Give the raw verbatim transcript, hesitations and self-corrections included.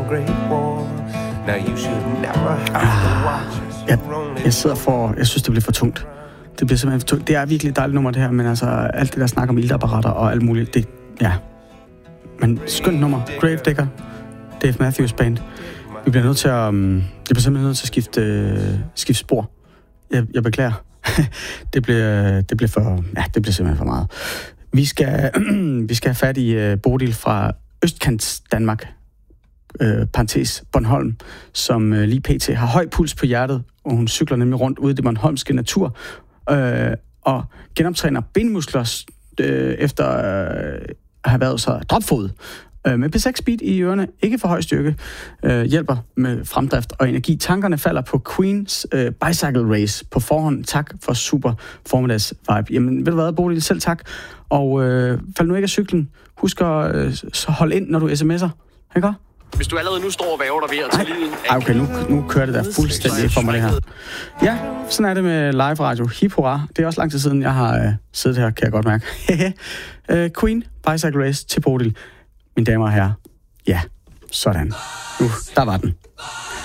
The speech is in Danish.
great war. Now you should never have to watch us. Jeg, jeg sidder for... Jeg synes, det bliver for tungt. Det bliver simpelthen for tungt. Det er virkelig et dejligt nummer, det her, men altså, alt det der snak om iltapparater og alt muligt, det... Ja. Men skønt nummer. Gravedigger. Dave Matthews Band. Vi bliver nødt til at... Um, jeg bliver simpelthen nødt til at skifte, uh, skifte spor. Jeg, jeg beklager. det, bliver, det bliver for... Ja, det bliver simpelthen for meget. Vi skal, vi skal have fat i uh, Bodil fra Østkants Danmark. Uh, parentes Bornholm, som uh, lige pt. Har høj puls på hjertet, og hun cykler nemlig rundt ude i det bornholmske natur, uh, og genoptræner benmuskler uh, efter uh, at have været så dropfod. Uh, med P seks Speed i ørerne, ikke for høj styrke, uh, hjælper med fremdrift og energi. Tankerne falder på Queens uh, Bicycle Race på forhånd. Tak for super formiddags vibe. Jamen, ved du hvad, Bodil, selv tak. Og uh, fald nu ikke af cyklen. Husk at uh, så holde ind, når du sms'er. Ikke? Hvis du allerede nu står og væver dig ved at tage livet af... Okay, nu, nu kører det der fuldstændig for mig, det her. Ja, sådan er det med live radio. Hip hurra. Det er også lang tid siden, jeg har øh, siddet her, kan jeg godt mærke. uh, Queen, Bicycle Race til Bodil. Mine damer og herrer. Ja, sådan. Nu, der var den.